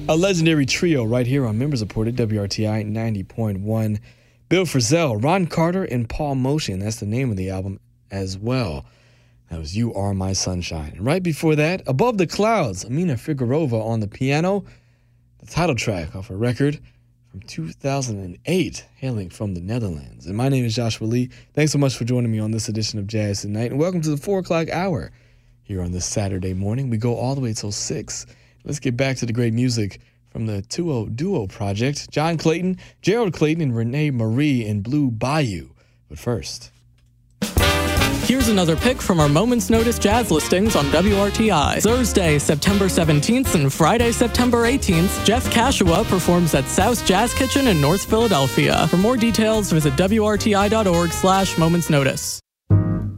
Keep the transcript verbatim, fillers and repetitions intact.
A legendary trio right here on Members Reported, W R T I ninety point one. Bill Frisell, Ron Carter, and Paul Motian. That's the name of the album as well. That was You Are My Sunshine. And right before that, Above the Clouds, Amina Figueroa on the piano. The title track off a record from two thousand eight, hailing from the Netherlands. And my name is Joshua Lee. Thanks so much for joining me on this edition of Jazz Tonight. And welcome to the four o'clock hour here on this Saturday morning. We go all the way till six. Let's get back to the great music from the two oh Duo Project. John Clayton, Gerald Clayton, and Renee Marie in Blue Bayou. But first, here's another pick from our Moments Notice jazz listings on W R T I. Thursday, September seventeenth and Friday, September eighteenth, Jeff Kashua performs at South Jazz Kitchen in North Philadelphia. For more details, visit W R T I dot org slash Moments Notice.